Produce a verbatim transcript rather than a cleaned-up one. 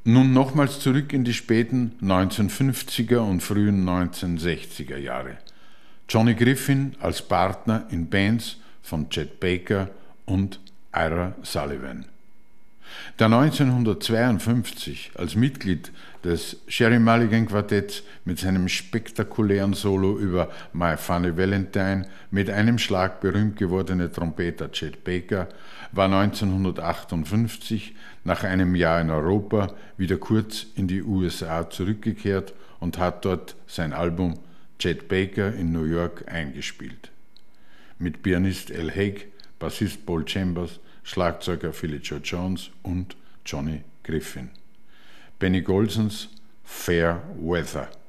Nun nochmals zurück in die späten neunzehnhundertfünfziger und frühen neunzehnhundertsechziger Jahre. Johnny Griffin als Partner in Bands von Chet Baker und Ira Sullivan. Der neunzehnhundertzweiundfünfzig als Mitglied des Sherry Mulligan Quartetts mit seinem spektakulären Solo über My Funny Valentine mit einem Schlag berühmt gewordene Trompeter Chet Baker war neunzehnhundertachtundfünfzig nach einem Jahr in Europa wieder kurz in die U S A zurückgekehrt und hat dort sein Album Chet Baker in New York eingespielt. Mit Pianist Al Haig, Bassist Paul Chambers, Schlagzeuger Philly Joe Jones und Johnny Griffin. Benny Golsons Fair Weather.